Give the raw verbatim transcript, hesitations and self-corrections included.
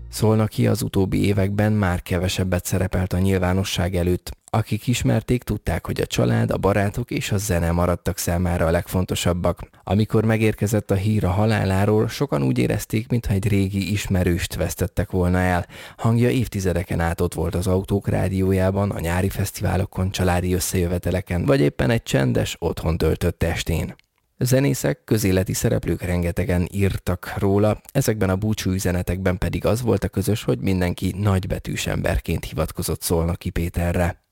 Szolnoki az utóbbi években már kevesebbet szerepelt a nyilvánosság előtt. Akik ismerték, tudták, hogy a család, a barátok és a zene maradtak számára a legfontosabbak. Amikor megérkezett a hír a haláláról, sokan úgy érezték, mintha egy régi ismerőst vesztettek volna el. Hangja évtizedeken át ott volt az autók rádiójában, a nyári fesztiválokon, családi összejöveteleken, vagy éppen egy csendes, otthon töltött estén. Zenészek, közéleti szereplők rengetegen írtak róla, ezekben a búcsú üzenetekben pedig az volt a közös, hogy mindenki nagybetűs emberként hivatkozott Szolnoki Péterre.